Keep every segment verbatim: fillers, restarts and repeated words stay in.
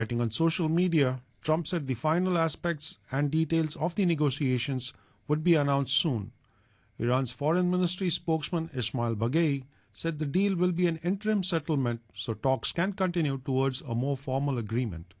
Writing on social media, Trump said the final aspects and details of the negotiations would be announced soon. Iran's foreign ministry spokesman Ismail Baghei said the deal will be an interim settlement so talks can continue towards a more formal agreement.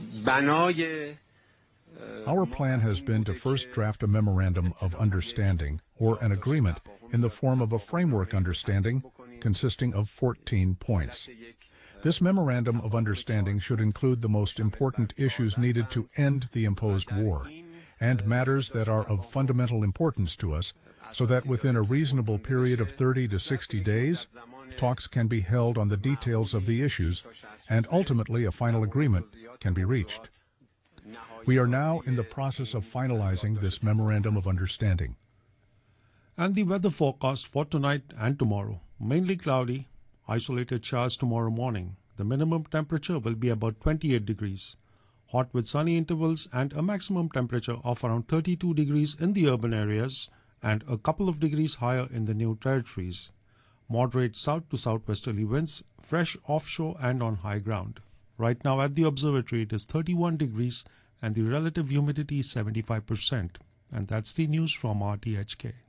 Our plan has been to first draft a memorandum of understanding or an agreement in the form of a framework understanding consisting of fourteen points. This memorandum of understanding should include the most important issues needed to end the imposed war and matters that are of fundamental importance to us, so that within a reasonable period of thirty to sixty days, talks can be held on the details of the issues and ultimately a final agreement can be reached. We are now in the process of finalizing this memorandum of understanding. And the weather forecast for tonight and tomorrow: mainly cloudy, isolated showers tomorrow morning. The minimum temperature will be about twenty-eight degrees. Hot with sunny intervals and a maximum temperature of around thirty-two degrees in the urban areas and a couple of degrees higher in the new territories. Moderate south to southwesterly winds, fresh offshore and on high ground. Right now at the observatory it is thirty-one degrees and the relative humidity is seventy-five percent. And that's the news from R T H K.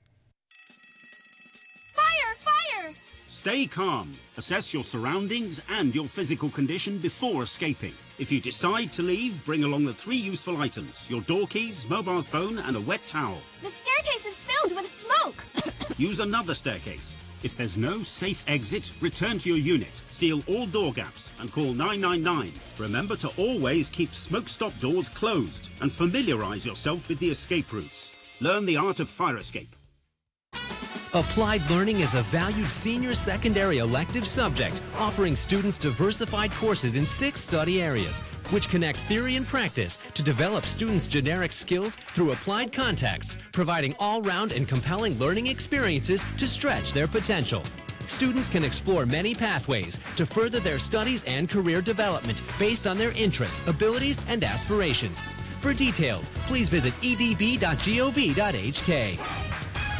Stay calm. Assess your surroundings and your physical condition before escaping. If you decide to leave, bring along the three useful items: your door keys, mobile phone, and a wet towel. The staircase is filled with smoke. Use another staircase. If there's no safe exit, return to your unit, seal all door gaps, and call nine nine nine. Remember to always keep smoke-stop doors closed and familiarize yourself with the escape routes. Learn the art of fire escape. Applied Learning is a valued senior secondary elective subject, offering students diversified courses in six study areas, which connect theory and practice to develop students' generic skills through applied contexts, providing all-round and compelling learning experiences to stretch their potential. Students can explore many pathways to further their studies and career development based on their interests, abilities, and aspirations. For details, please visit e d b dot gov dot h k.